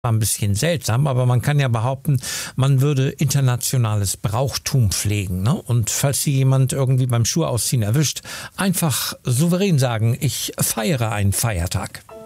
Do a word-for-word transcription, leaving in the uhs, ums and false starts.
Ein bisschen seltsam, aber man kann ja behaupten, man würde internationales Brauchtum pflegen. Ne? Und falls Sie jemand irgendwie beim Schuhausziehen erwischt, einfach souverän sagen, ich feiere einen Feiertag.